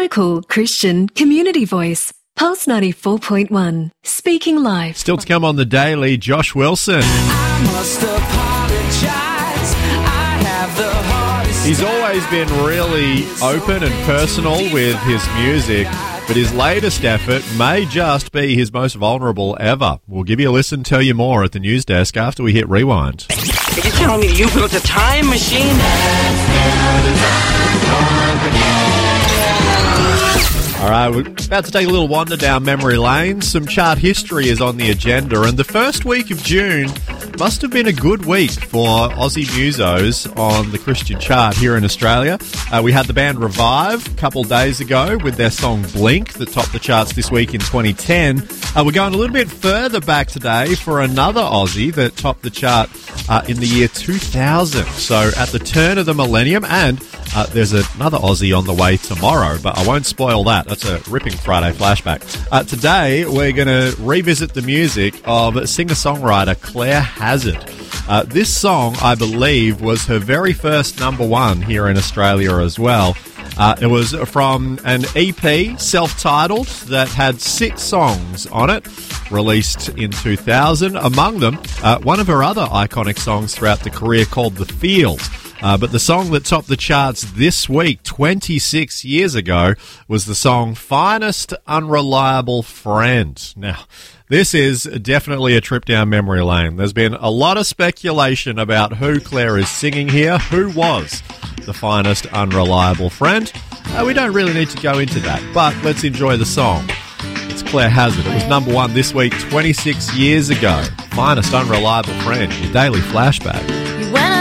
local Christian community voice. Pulse 94.1, speaking life. Still to come on the Daily, Josh Wilson. I must apologize. I have the hardest. He's always been really open and personal with his music, but his latest effort may just be his most vulnerable ever. We'll give you a listen, tell you more at the news desk after we hit rewind. Are you telling me you built a time machine? All right, we're about to take a little wander down memory lane. Some chart history is on the agenda, and the first week of June must have been a good week for Aussie musos on the Christian chart here in Australia. We had the band Revive a couple days ago with their song Blink that topped the charts this week in 2010. We're going a little bit further back today for another Aussie that topped the chart in the year 2000. So at the turn of the millennium, and there's another Aussie on the way tomorrow, but I won't spoil that. That's a ripping Friday flashback. Today, we're going to revisit the music of singer-songwriter Claire Hazard. This song, I believe, was her very first number one here in Australia as well. It was from an EP, self-titled, that had 6 songs on it, released in 2000. Among them, one of her other iconic songs throughout the career called The Field. But the song that topped the charts this week, 26 years ago, was the song Finest Unreliable Friend. Now, this is definitely a trip down memory lane. There's been a lot of speculation about who Claire is singing here. Who was the finest unreliable friend? We don't really need to go into that, but let's enjoy the song. It's Claire Hazard. It was number one this week, 26 years ago. Finest Unreliable Friend, your daily flashback.